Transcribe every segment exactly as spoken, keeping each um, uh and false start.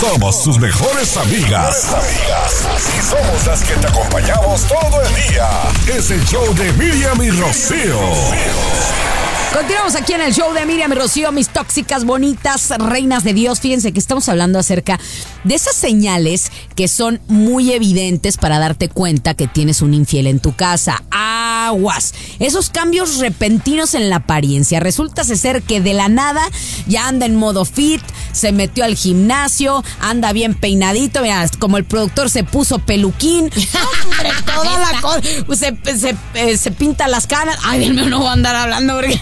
Somos tus mejores amigas. Amigas, y somos las que te acompañamos todo el día. Es el show de Miriam y Rocío. Continuamos aquí en el show de Miriam y Rocío, mis tóxicas, bonitas, reinas de Dios. Fíjense que estamos hablando acerca de esas señales que son muy evidentes para darte cuenta que tienes un infiel en tu casa. Aguas. Esos cambios repentinos en la apariencia. Resulta ser que de la nada ya anda en modo fit, se metió al gimnasio, anda bien peinadito. Mira, como el productor se puso peluquín. Hombre, toda la cosa. Se, se, eh, se pinta las canas. Ay, Dios mío, no voy a andar hablando porque...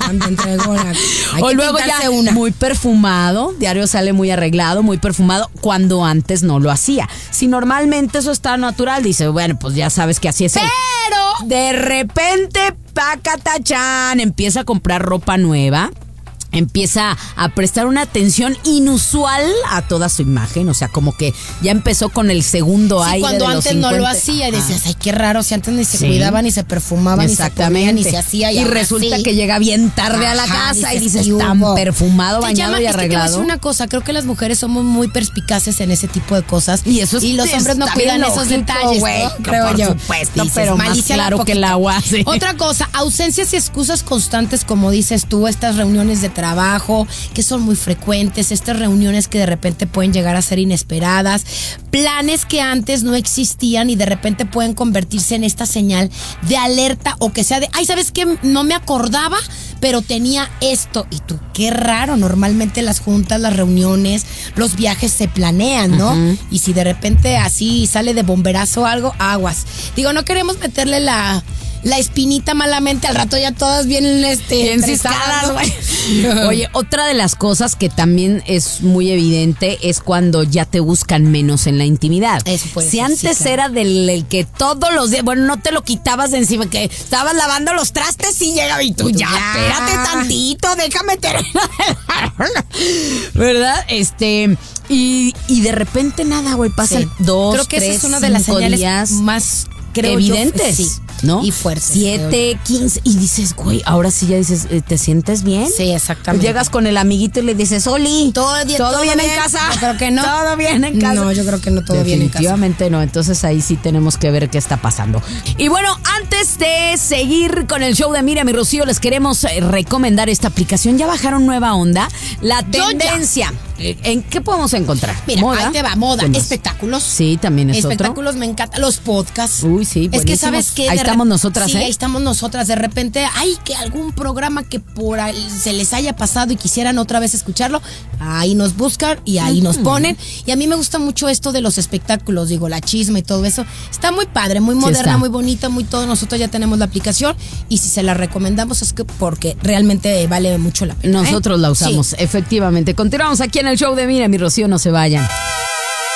O luego ya una. Muy perfumado, diario sale muy arreglado, muy perfumado, cuando antes no lo hacía. Si normalmente eso está natural, dice, bueno, pues ya sabes que así es. Pero de repente, pacatachán, empieza a comprar ropa nueva. Empieza a prestar una atención inusual a toda su imagen, o sea, como que ya empezó con el segundo sí, aire cuando de los antes cincuenta. No lo hacía y decías, ay, qué raro, si antes ni se sí. cuidaban, ni se perfumaban, ni se ponían, ni se hacía. Y, y resulta sí. que llega bien tarde Ajá, a la casa y dices, y tan perfumado, bañado llama, y es arreglado. Que te voy a decir una cosa, creo que las mujeres somos muy perspicaces en ese tipo de cosas. Y eso es, y los hombres no cuidan lógico, esos detalles, güey, ¿no? Creo por yo. supuesto, dices, pero más claro que el agua. Sí. Otra cosa, ausencias y excusas constantes, como dices tú, estas reuniones de trabajo que son muy frecuentes. Estas reuniones que de repente pueden llegar a ser inesperadas, planes que antes no existían y de repente pueden convertirse en esta señal de alerta o que sea de, ay, ¿sabes qué? No me acordaba, pero tenía esto. Y tú, qué raro, normalmente las juntas, las reuniones, los viajes se planean, ¿no? Uh-huh. Y si de repente así sale de bomberazo algo, aguas. Digo, no queremos meterle la... la espinita malamente, al rato ya todas vienen este, bien cizadas, güey. Oye, otra de las cosas que también es muy evidente es cuando ya te buscan menos en la intimidad. Eso puede si ser, antes sí, claro. era del el que todos los días, bueno, no te lo quitabas de encima, que estabas lavando los trastes y llegaba y tú, ya, ya, espérate tantito, déjame terminar. ¿Verdad? Este, y, y de repente nada, güey, pasan sí. dos, Creo que tres, esa es una de las señales días más creo evidentes. Yo, sí. ¿No? Y fuertes. Siete, quince. Y dices, güey, ahora sí ya dices, ¿te sientes bien? Sí, exactamente. Llegas con el amiguito y le dices, Oli, ¿todo, bien, ¿todo, todo bien, bien en casa? Yo creo que no. ¿Todo bien en casa? No, yo creo que no todo bien en casa. Definitivamente no. Entonces ahí sí tenemos que ver qué está pasando. Y bueno, antes de seguir con el show de Miriam y Rocío, les queremos recomendar esta aplicación. Ya bajaron nueva onda. La tendencia. ¿En qué podemos encontrar? Mira, moda. ahí te va, moda, espectáculos. Sí, también es espectáculos otro. me encanta, los podcasts. Uy, sí, es que sabes que ahí estamos nosotras, sí, ¿eh? ahí estamos nosotras. De repente, hay que algún programa que por ahí se les haya pasado y quisieran otra vez escucharlo, ahí nos buscan y ahí uh-huh. nos ponen. Y a mí me gusta mucho esto de los espectáculos, digo, la chisma y todo eso. Está muy padre, muy moderna, sí muy bonita, muy todo. Nosotros ya tenemos la aplicación y si se la recomendamos es que porque realmente vale mucho la pena. Nosotros ¿eh? la usamos, sí. efectivamente. Continuamos aquí en el show de Miriam y Rocío, no se vayan.